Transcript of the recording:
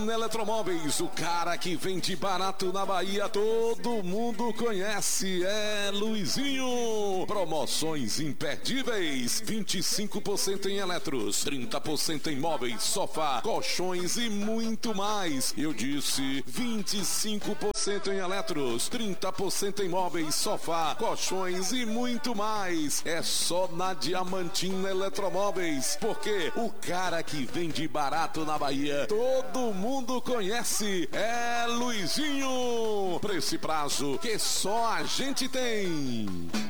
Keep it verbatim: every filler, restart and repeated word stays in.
Diamantina Eletromóveis, o cara que vende barato na Bahia, todo mundo conhece, é Luizinho. Promoções imperdíveis, vinte e cinco por cento em eletros, trinta por cento em móveis, sofá, colchões e muito mais. Eu disse vinte e cinco por cento em eletros, trinta por cento em móveis, sofá, colchões e muito mais. É só na Diamantina Eletromóveis, porque o cara que vende barato na Bahia, todo mundo conhece, é Luizinho. Pra esse prazo que só a gente tem.